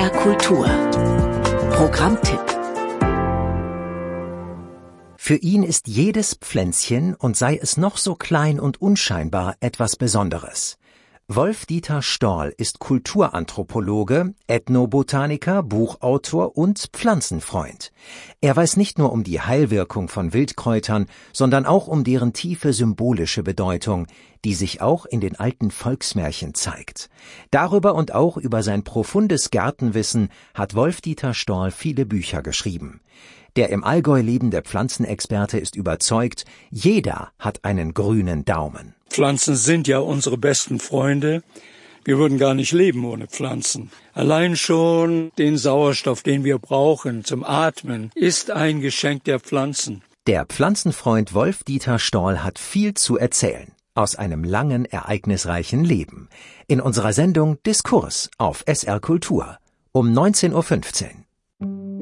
SR Kultur. Programmtipp. Für ihn ist jedes Pflänzchen, und sei es noch so klein und unscheinbar, etwas Besonderes. Wolf-Dieter Storl ist Kulturanthropologe, Ethnobotaniker, Buchautor und Pflanzenfreund. Er weiß nicht nur um die Heilwirkung von Wildkräutern, sondern auch um deren tiefe symbolische Bedeutung, die sich auch in den alten Volksmärchen zeigt. Darüber und auch über sein profundes Gärtenwissen hat Wolf-Dieter Storl viele Bücher geschrieben. Der im Allgäu lebende Pflanzenexperte ist überzeugt, jeder hat einen grünen Daumen. Pflanzen sind ja unsere besten Freunde. Wir würden gar nicht leben ohne Pflanzen. Allein schon den Sauerstoff, den wir brauchen zum Atmen, ist ein Geschenk der Pflanzen. Der Pflanzenfreund Wolf-Dieter Storl hat viel zu erzählen. Aus einem langen, ereignisreichen Leben. In unserer Sendung Diskurs auf SR Kultur um 19:15 Uhr.